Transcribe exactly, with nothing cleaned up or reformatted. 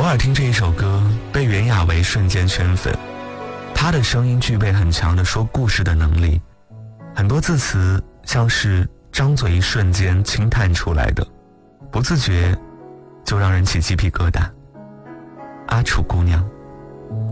耳听这一首歌，被袁娅维瞬间圈粉。她的声音具备很强的说故事的能力，很多字词像是张嘴一瞬间轻叹出来的，不自觉就让人起鸡皮疙瘩。阿楚姑娘。